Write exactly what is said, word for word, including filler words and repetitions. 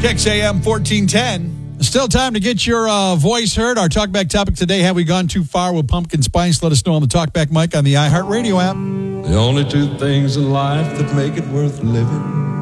Kicks A M fourteen ten. Still time to get your uh, voice heard. Our talkback topic today, have we gone too far with pumpkin spice? Let us know on the talkback mic on the iHeartRadio app. The only two things in life that make it worth living